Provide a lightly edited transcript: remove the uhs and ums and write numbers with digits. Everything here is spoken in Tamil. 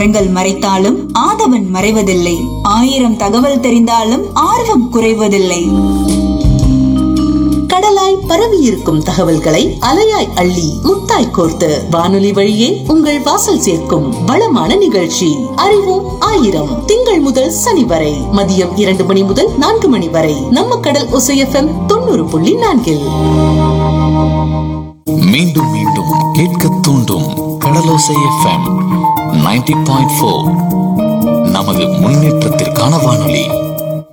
கரங்கள் மறைத்தாலும் ஆதவன் மறைவதில்லை. 1000 தகவல் தெரிந்தாலும் ஆர்வம் குறைவதில்லை. கடலாய் பரவி இருக்கும் தகவல்களை அலையாய் அள்ளி முத்தாய் கோர்த்து வானொலி வழியே உங்கள் வாசல் சேர்க்கும் வளமான நிகழ்ச்சி அறிவோம் ஆயிரம். திங்கள் முதல் சனி வரை மதியம் 2 மணி முதல் 4 மணி வரை நம்ம கடல் ஒசை FM 90.4. மீண்டும் மீண்டும் கேட்க தூண்டும் கடலோசை FM 90.4. நமது முன்னேற்றத்திற்கான வானொலி.